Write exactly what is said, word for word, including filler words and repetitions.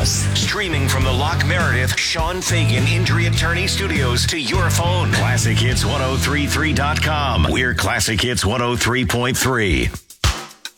Plus. Streaming from the Lock Meredith Sean Fagan Injury Attorney Studios to your phone. classic hits ten thirty-three dot com. We're Classic Hits one oh three point three.